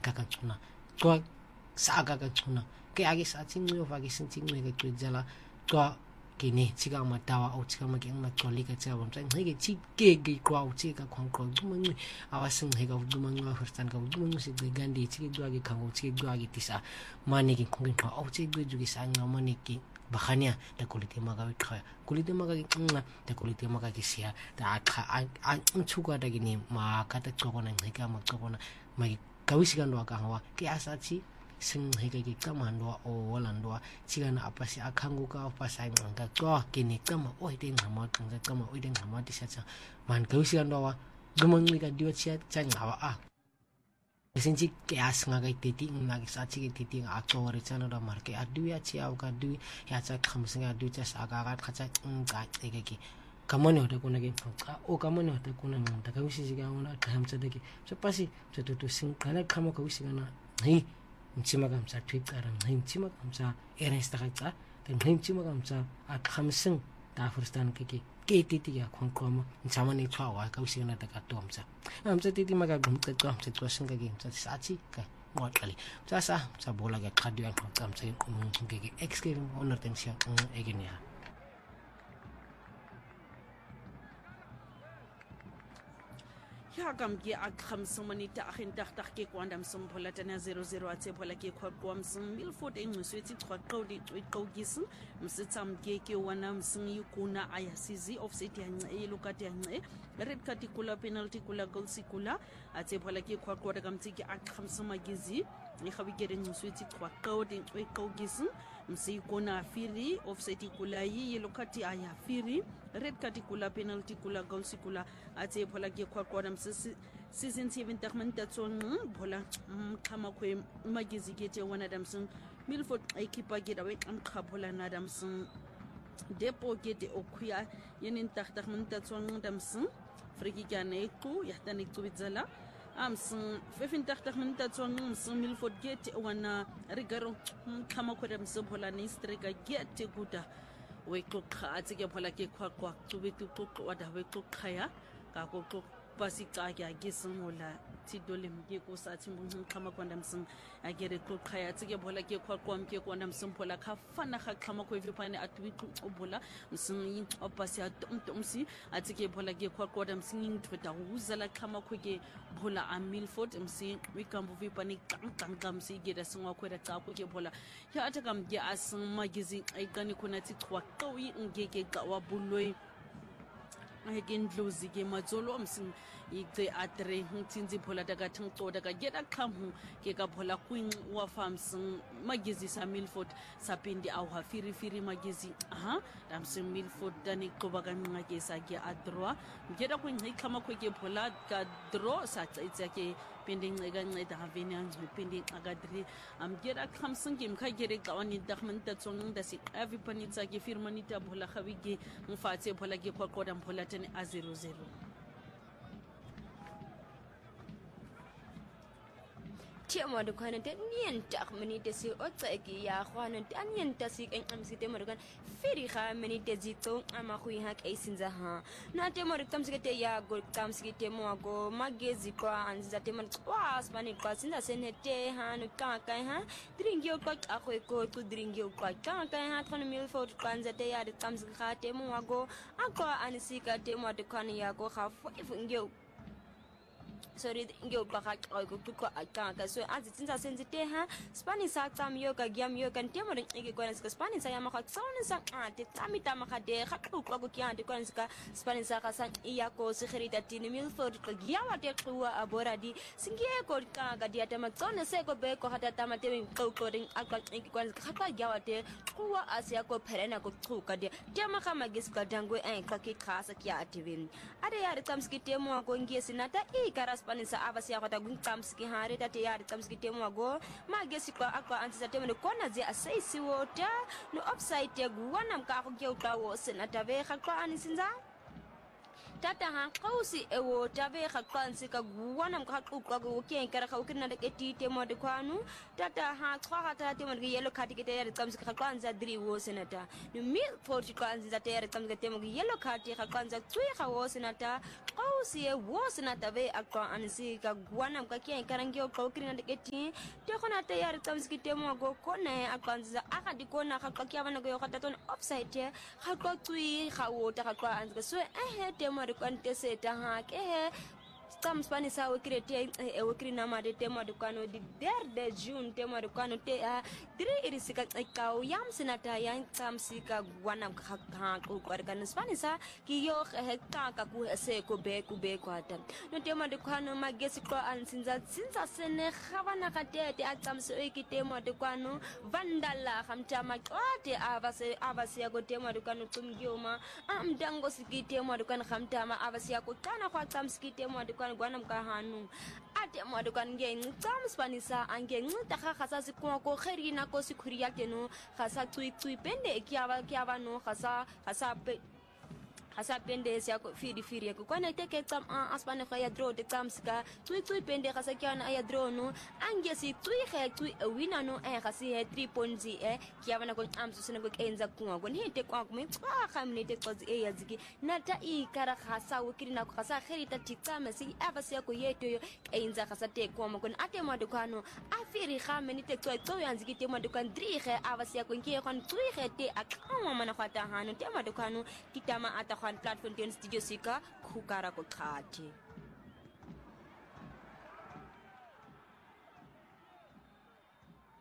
kakachuna kwa sa kakachuna ke agi sa chinyo fa gi sin chinyo ke kwjala kwa kini chika matawa o chika making matoli ka chawa tsa ngege chi ke kwa o chika khong ko dumang awasing hega dumang ma hurstan ka dumang si gandi chi dua gi khango chi dua gi tisa mani gi khong ko o chi dua gi sa nga mani ki bakhania ta kulite maga khaya kulite maga gi ta kulite maga gi sia ta kha a chuka da gi ni ma ka ta chokona ngega ma chokona mai kawisigan do ka hawa ke asa chi sing hega gi kamando o walando chigana apasi akhangu ka apasai nganga ko kini kama oi ding hama tanga kama oi ding hama tisacha man kawisigan do wa dumang ni ka diwa sia chang hawa a sinchi ke asnga ga titi ngagi sachi gi titi a ko re chana da mar ke adu ya chi au ka du ya cha khamsinga adu cha saga ga khacha ga ege gi kamone hote kuna ge o kamone hote kuna ngata kawisi ga ona thamcha de gi so pasi so to sing kana khamo kawisigana hi Nchima kamsa tweet karang nchima kamsa eresta kaitsa dan nchima kamsa at khamsing ta furstan ke titi ya khongkoma nchama ni chwa ka usina ta ka tomsa amsa titi maga gumta ko amsa ko singa ge amsa sachi ka ngotali sa bola ga khadyo an kamsa ke xk honor tension egenia ya kam ge akham sumanita akhin taktak ke kwandam sum pholatana 00 atse phola ke khwam sum milford engcwetsi chwaqawdi qawgis msitsam ke wana msing yukuna ayasizi offset yance elukati yance red card kula penalty kula goal sikula atse phola ke khwaqwa kamtsi ke akham sumagizi ni khabigere ngcwetsi chwaqawdi qawgis msikona afiri offset kula yi elukati ayafiri red card kula penalty kula goal sikula atse phola ke khwaqwa season 7 takmanta tsong bola khama khwe magizi kete wana damsun milford ekipa geda we am khabola na damsun depo gede okuya yenin takmanta tsong damsun friki kana eku yahtani kubizala amsun 15 takmanta tsong msun milford gete wana rigaro khama khwe damsun bola ni strega gete guda we kokha atike bola ke khwa kubitu wada we kokhaya ka kokho pasika ya gisomola tidole mge ko sathi mun khama kwanda msing agere ko khaya tsike bola ke khwa mke kwanda msing bola kha fana kha khama ko vipane atwi bola msing opasi atumsi atike bola ke khwa kwanda msing tweta uzala khama ko ke bola amilford msing wikambu vipane kangkang msi geda singwa kweda ka ko ke bola ya ataka mge asing magizi aikani kuna titwa qawi ngeke ka wabuloi again dlozi ke matsolo msing ite atre ntsinzi phola daga thangco daga geda khamu ke ka phola queen wa farms magizi sa milford sapindi au hafiri magizi damsing milford dani qoba ka nqa ke sa ke adroa geda queen khama khwe ke phola ka draw sa tsaitsa ke pending ega nceda haveni angcipindi agadri amgera khamsing ke mkha gere kawani dakhmanta tsong da si everybody tsa ke firmanita phola khawige mfatse phola ke khoqoda phola tene a 00 Tiamo de kana de nienta meni de si otseki ya khwana de nienta si en amsite mo kan firi kha meni de zito ama khu ha ke sinza ha na te mo tamsike ya go tamsike mo go magezi kwa anza te mo kwa spani kwa sinza senete ha no ka ha dringio kwa akho ko tu dringio kwa ka ha thon mil fo kwanza te ya de tamsike kha te mo go akwa anisika te mo de kan ya go kha fo ngio sorry ngio kwa ko aka so azitsinza senzite ha spanish atam yoga gyam yoga ntemo ngike kwana ska spanish ya makha tsona sa ate tamita makha de khaqu kwa kyande kwana ska spanish ka sa iyako sikhirita tin milford ko gyawa de kuwa aboradi singie ko ka dia tema tsona se ko be ko hata tamate ko ring akwa ngike kwana khaqwa gyawa de kuwa asia ko pherena ko tsuka de tema kama giska dangwe ka ki khasa kya ativin are ya tamskite mo ko ngie sinata ikara Spanish avasi akata gunkamski hare tate yari tamski temu ago magesi kwa akwa antisa temu ne kona ze asaisi wota no offside ya guwana mka akogea utawo senata ve khakwa anisinza tata ha qausi ewo tabe ga qansi ka guwana ka quqa go ke nkara ga ukina de etite mo de kwanu tata ha qwa ga tata mo de yellow card ke tayari tsamsi ga qanza dri wo senata ni mi poti qanzi za tayari tsamsi ke temo yellow card ga qanza tswi ga wo senata qausi e wo senata be akwa ansi ka guwana ka ke nkara ngio ka ukina de eti te khona tayari tsamsi ke temo go kone aqanza aga di kona ga ka ke bana go ga tata offside ga qwa tswi ga wo ta ga qwa anzi so temo de kwante seta ha ke Tam Spanish au kirete e wikirina made tema dukano di de June tema dukano te dire irisika kau yam sinata yang tamsika guanam ha ko kan Spanish ki yo ka ku se ko be kwata no tema dukano magesi ko ansinza sene khabana katete atamse ki tema dukano vandala khamta makote avase ko tema dukano tumgioma amdango siki tema dukano khamta ma avase ko tana kwa tamsiki tema dukano gwanam ka hanu ate mo dukan nge ngam spanisa ange ngta khasa sikwa ko kherina ko sikhuriya kenu khasa tui pende kiaba no khasa pende sia ko firi ko kwana teke tam aspane khaya dro de tam ska tui pende khasa kyana aya dro no ange si tui wina no khasi 3.0 kiaba na ko am susene ko kenza kunwa ko hite kwa ko me khamne te qozi e yaziki nata I kara khasa wikirina ko khasa kherita tikama si avasi ko yeto yo kenza khasa te ko mo kon ate mo de kwano afiri khamne te tso yanziki te mo de kan drihe avasi ko nkie kon tui te akama mana khata hanu te mo de kwano kitama ata kwan platform ten studio sika khukara ko khati